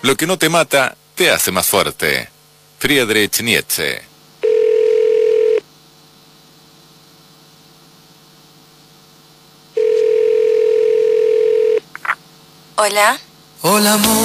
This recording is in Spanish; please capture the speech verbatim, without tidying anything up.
Lo que no te mata, te hace más fuerte. Friedrich Nietzsche. Hola. Hola, amor.